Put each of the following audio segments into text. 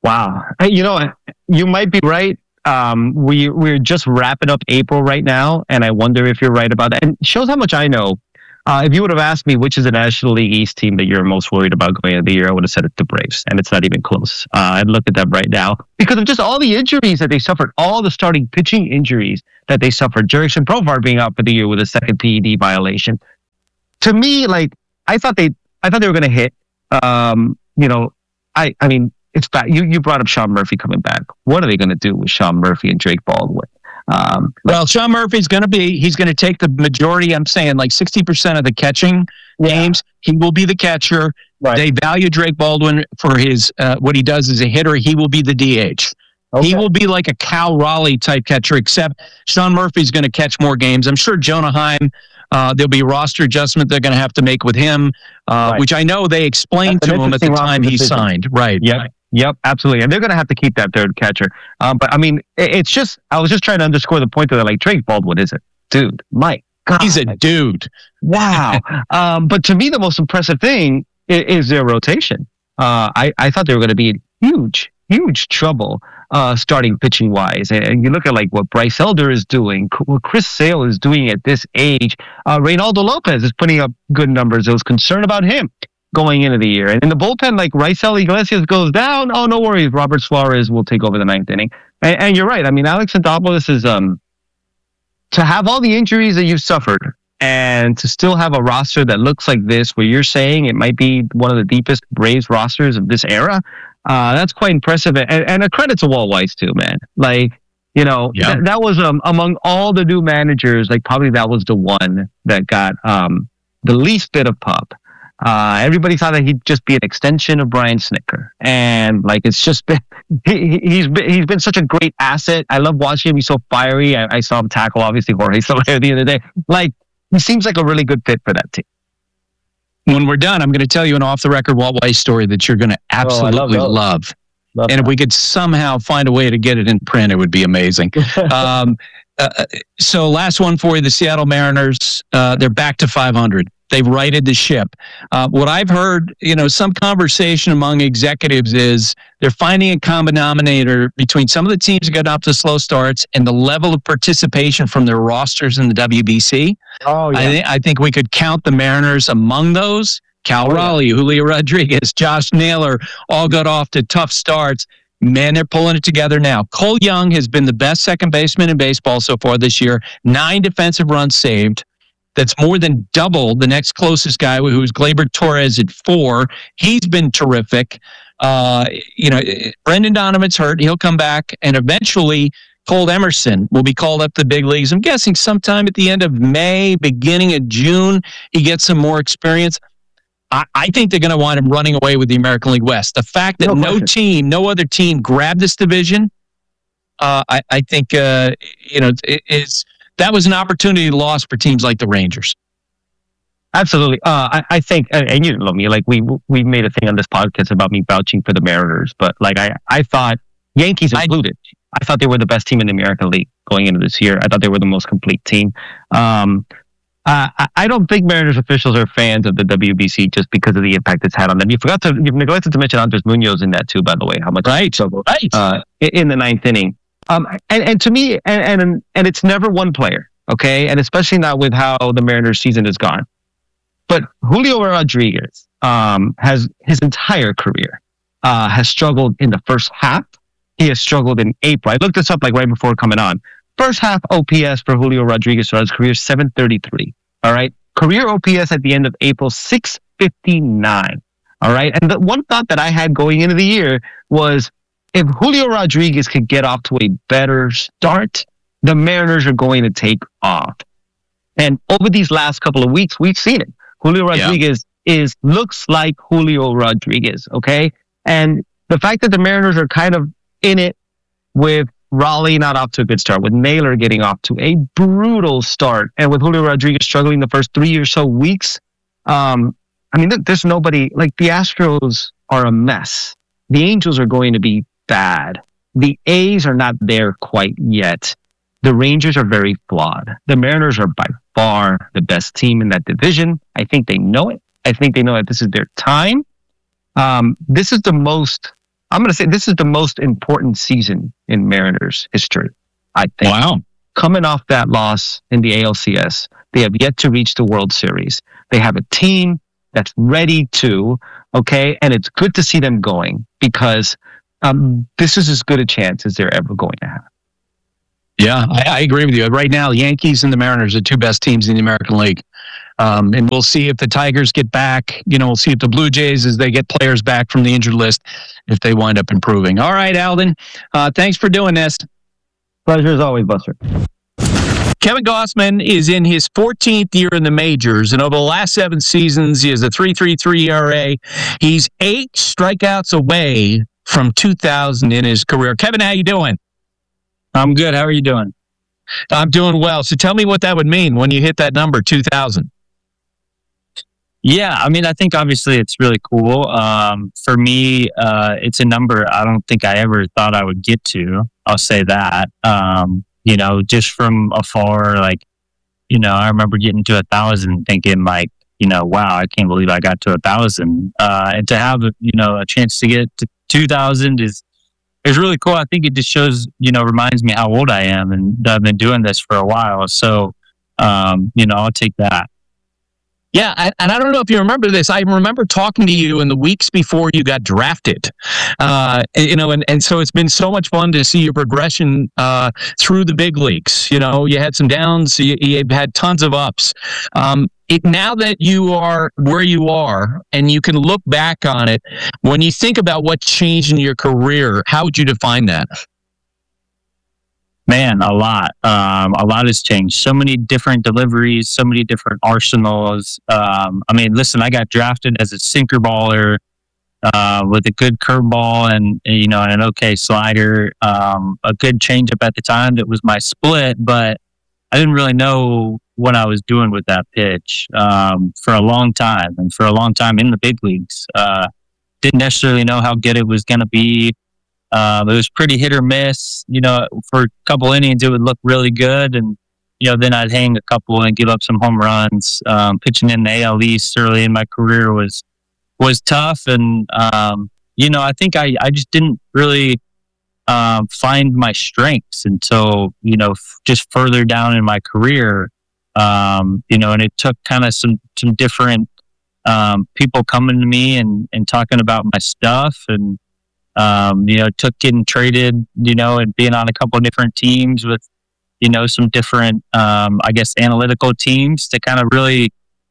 Wow. You might be right. We're just wrapping up April right now, and I wonder if you're right about that. And it shows how much I know. If you would have asked me which is the National League East team that you're most worried about going into the year, I would have said it's the Braves, and it's not even close. I'd look at them right now because of just all the injuries that they suffered, all the starting pitching injuries that they suffered. Jurickson Profar being out for the year with a second PED violation. To me, like I thought they were going to hit. I mean, it's bad. You brought up Sean Murphy coming back. What are they going to do with Sean Murphy and Drake Baldwin? Well, Sean Murphy's he's going to take the majority. I'm saying like 60% of the catching games. He will be the catcher. Right. They value Drake Baldwin for his, what he does as a hitter. He will be the DH. Okay. He will be like a Cal Raleigh type catcher, except Sean Murphy's going to catch more games. I'm sure Jonah Heim, there'll be a roster adjustment they're going to have to make with him, which I know they explained to him at the time he signed. Right. Yep, absolutely. And they're going to have to keep that third catcher. But I mean, it's just, I was just trying to underscore the point that like Drake Baldwin is a dude. My God. He's a dude. Wow. But to me, the most impressive thing is their rotation. I thought they were going to be in huge trouble starting pitching wise. And you look at like what Bryce Elder is doing, what Chris Sale is doing at this age. Reynaldo Lopez is putting up good numbers. I was concerned about him going into the year. And in the bullpen, like Raisel Iglesias goes down. Oh, no worries. Robert Suarez will take over the ninth inning. And you're right. I mean, Alex Anthopoulos is to have all the injuries that you've suffered and to still have a roster that looks like this, where you're saying it might be one of the deepest Braves rosters of this era. That's quite impressive. And a credit to Walt Weiss too, man. Like, that was among all the new managers, like probably that was the one that got the least bit of pop. Everybody thought that he'd just be an extension of Brian Snitker, and like it's just been he's been such a great asset. I love watching him. He's so fiery. I saw him tackle obviously Jorge Soler the other day. Like he seems like a really good fit for that team. When we're done, I'm going to tell you an off-the-record Walt Weiss story that you're going to absolutely love. And if we could somehow find a way to get it in print, it would be amazing. So last one for you, the Seattle Mariners, they're back to 500. They've righted the ship. What I've heard, some conversation among executives is they're finding a common denominator between some of the teams that got off to slow starts and the level of participation from their rosters in the WBC. Oh, yeah. I think we could count the Mariners among those. Cal Raleigh, Julio Rodriguez, Josh Naylor all got off to tough starts. Man, they're pulling it together now. Cole Young has been the best second baseman in baseball so far this year. 9 defensive runs saved. That's more than double the next closest guy, who's Gleyber Torres at 4. He's been terrific. Brendan Donovan's hurt. He'll come back. And eventually, Cole Emerson will be called up to the big leagues. I'm guessing sometime at the end of May, beginning of June, he gets some more experience. I think they're going to want him running away with the American League West. The fact that no other team grabbed this division, I think, that was an opportunity lost for teams like the Rangers. Absolutely. I think, and you know me, like we made a thing on this podcast about me vouching for the Mariners, but like I thought, Yankees included, I thought they were the best team in the American League going into this year. I thought they were the most complete team. I don't think Mariners officials are fans of the WBC just because of the impact it's had on them. You've neglected to mention Andres Munoz in that too, by the way. How much in the ninth inning. And to me, and it's never one player, okay? And especially not with how the Mariners season has gone. But Julio Rodriguez has his entire career has struggled in the first half. He has struggled in April. I looked this up like right before coming on. First half OPS for Julio Rodriguez throughout his career, 733. All right. Career OPS at the end of April, 659. All right. And the one thought that I had going into the year was, if Julio Rodriguez could get off to a better start, the Mariners are going to take off. And over these last couple of weeks, we've seen it. Julio Rodriguez looks like Julio Rodriguez, okay? And the fact that the Mariners are kind of in it with Raleigh not off to a good start, with Naylor getting off to a brutal start, and with Julio Rodriguez struggling the first 3 or so weeks, there's nobody, like the Astros are a mess. The Angels are going to be bad. The A's are not there quite yet. The Rangers are very flawed. The Mariners are by far the best team in that division. I think they know it. I think they know that this is their time. This is the most I'm going to say this is the most important season in Mariners history, I think. Wow. Coming off that loss in the ALCS, they have yet to reach the World Series. They have a team that's ready to, okay? And it's good to see them going because this is as good a chance as they're ever going to have. Yeah, I agree with you. Right now, the Yankees and the Mariners are the two best teams in the American League. And we'll see if the Tigers get back. We'll see if the Blue Jays, as they get players back from the injured list, if they wind up improving. All right, Aldon, thanks for doing this. Pleasure as always, Buster. Kevin Gausman is in his 14th year in the majors, and over the last 7 seasons, he has a 3.33 ERA. He's 8 strikeouts away from 2,000 in his career. Kevin, how you doing? I'm good. How are you doing? I'm doing well. So tell me what that would mean when you hit that number, 2,000. Yeah, I mean, I think obviously it's really cool. For me, it's a number I don't think I ever thought I would get to. I'll say that. Just from afar, I remember getting to 1,000 thinking wow, I can't believe I got to 1,000. And to have, a chance to get to 2,000 is really cool. I think it just shows, reminds me how old I am and I've been doing this for a while. So, I'll take that. Yeah, and I don't know if you remember this. I remember talking to you in the weeks before you got drafted. And so it's been so much fun to see your progression through the big leagues. You had some downs, you had tons of ups. Now that you are where you are and you can look back on it, when you think about what changed in your career, how would you define that? Man, a lot. A lot has changed. So many different deliveries, so many different arsenals. Listen, I got drafted as a sinker baller with a good curveball and an okay slider, a good changeup at the time. That was my split, but I didn't really know what I was doing with that pitch for a long time, and for a long time in the big leagues. Didn't necessarily know how good it was going to be. It was pretty hit or miss. For a couple innings, it would look really good, and then I'd hang a couple and give up some home runs. Pitching in the AL East early in my career was tough, and I think I just didn't really find my strengths until just further down in my career. And it took kind of some different people coming to me and talking about my stuff, and it took getting traded, and being on a couple of different teams with, some different, analytical teams to kind of really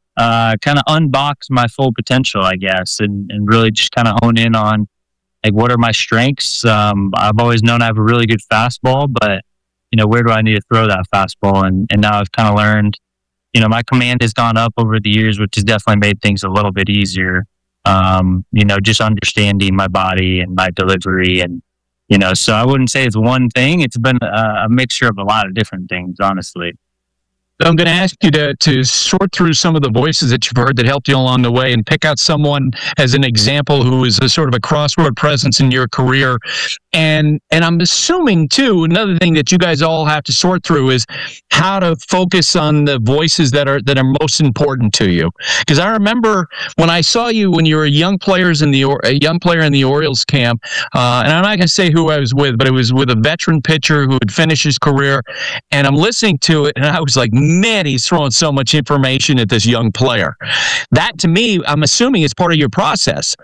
unbox my full potential, I guess, and really just kind of hone in on, what are my strengths? I've always known I have a really good fastball, but, where do I need to throw that fastball? And now I've kind of learned, my command has gone up over the years, which has definitely made things a little bit easier. Just understanding my body and my delivery, and so I wouldn't say it's one thing. It's been a mixture of a lot of different things, honestly. So I'm going to ask you to sort through some of the voices that you've heard that helped you along the way and pick out someone as an example who is a sort of a crossroad presence in your career. And I'm assuming, too, another thing that you guys all have to sort through is how to focus on the voices that are most important to you. Because I remember when I saw you when you were a young player in the Orioles camp, and I'm not going to say who I was with, but it was with a veteran pitcher who had finished his career, and I'm listening to it, and I was like, man, he's throwing so much information at this young player. That, to me, I'm assuming is part of your process.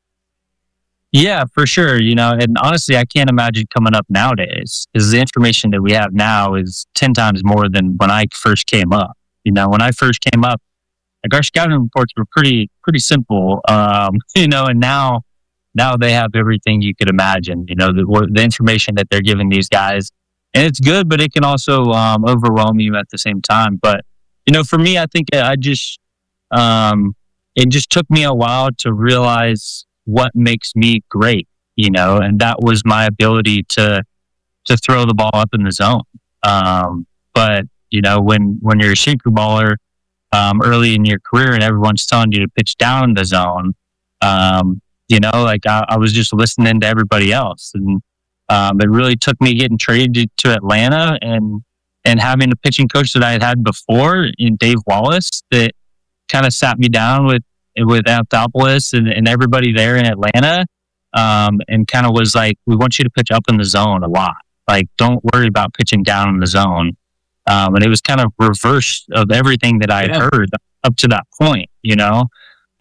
Yeah, for sure. And honestly, I can't imagine coming up nowadays, because the information that we have now is 10 times more than when I first came up. When I first came up, our scouting reports were pretty simple. And now they have everything you could imagine. The information that they're giving these guys, and it's good, but it can also overwhelm you at the same time. But for me, I think it just took me a while to realize what makes me great, and that was my ability to throw the ball up in the zone. But when you're a sinker baller early in your career and everyone's telling you to pitch down in the zone, I was just listening to everybody else, and it really took me getting traded to Atlanta and having a pitching coach that I had before in Dave Wallace that kind of sat me down with Anthopoulos and everybody there in Atlanta and kind of was like, we want you to pitch up in the zone a lot. Like, don't worry about pitching down in the zone. And it was kind of reverse of everything that I had heard up to that point, and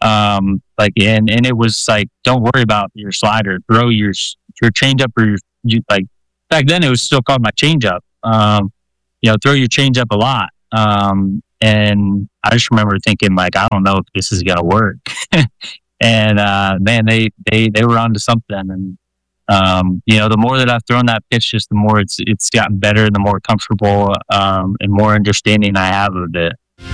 it was like, don't worry about your slider, throw your changeup or like back then it was still called my changeup. Throw your changeup a lot. And I just remember thinking, like, I don't know if this is gonna work. And man, they were onto something. And the more that I've thrown that pitch, just the more it's gotten better, the more comfortable and more understanding I have of it.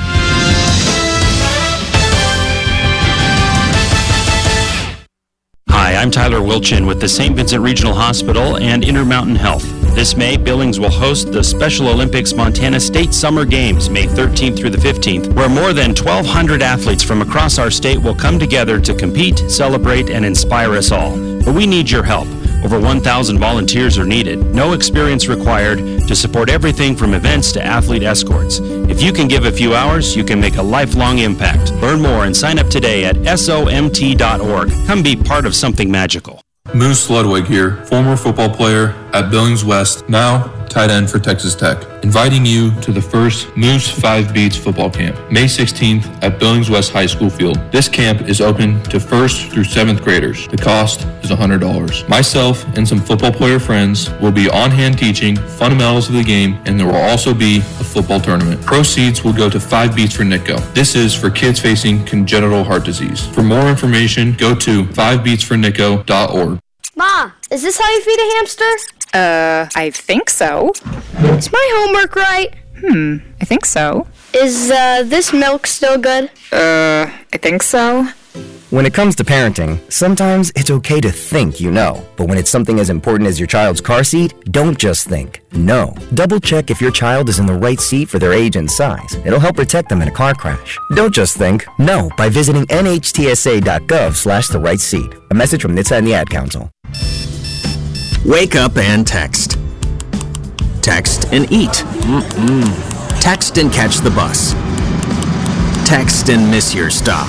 Hi, I'm Tyler Wilchin with the St. Vincent Regional Hospital and Intermountain Health. This May, Billings will host the Special Olympics Montana State Summer Games, May 13th through the 15th, where more than 1,200 athletes from across our state will come together to compete, celebrate, and inspire us all. But we need your help. Over 1,000 volunteers are needed. No experience required to support everything from events to athlete escorts. If you can give a few hours, you can make a lifelong impact. Learn more and sign up today at SOMT.org. Come be part of something magical. Moose Ludwig here, former football player at Billings West, now tight end for Texas Tech, inviting you to the first Moose 5 Beats football camp, May 16th at Billings West High School field. This camp is open to 1st through 7th graders. The cost is $100. Myself and some football player friends will be on hand teaching fundamentals of the game, and there will also be a football tournament. Proceeds will go to 5 Beats for NITCO. This is for kids facing congenital heart disease. For more information, go to 5beatsfornitco.org. Ma, is this how you feed a hamster? I think so. Is my homework right? I think so. Is, this milk still good? I think so. When it comes to parenting, sometimes it's okay to think you know. But when it's something as important as your child's car seat, don't just think. Know. Double check if your child is in the right seat for their age and size. It'll help protect them in a car crash. Don't just think. Know by visiting nhtsa.gov/the right seat. A message from NHTSA and the Ad Council. Wake up and text. Text and eat. Text and catch the bus. Text and miss your stop.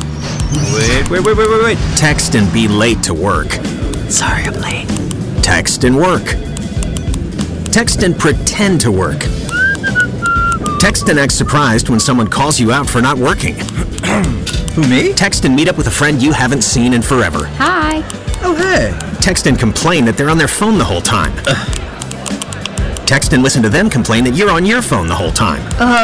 Wait. Text and be late to work. Sorry, I'm late. Text and work. Text and pretend to work. Text and act surprised when someone calls you out for not working. Who, me? Text and meet up with a friend you haven't seen in forever. Hi. Oh, hey. Text and complain that they're on their phone the whole time. Text and listen to them complain that you're on your phone the whole time.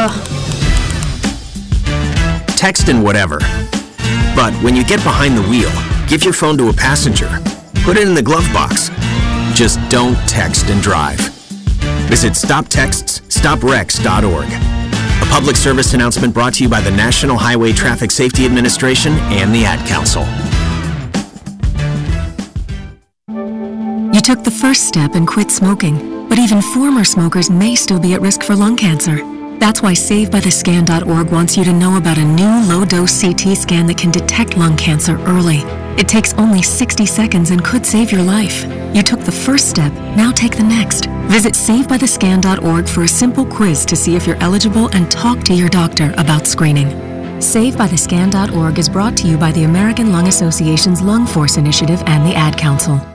Text and whatever. But when you get behind the wheel, give your phone to a passenger. Put it in the glove box. Just don't text and drive. Visit StopTextsStopWrecks.org. A public service announcement brought to you by the National Highway Traffic Safety Administration and the Ad Council. You took the first step and quit smoking, but even former smokers may still be at risk for lung cancer. That's why SaveByTheScan.org wants you to know about a new low-dose CT scan that can detect lung cancer early. It takes only 60 seconds and could save your life. You took the first step, now take the next. Visit SaveByTheScan.org for a simple quiz to see if you're eligible and talk to your doctor about screening. SaveByTheScan.org is brought to you by the American Lung Association's Lung Force Initiative and the Ad Council.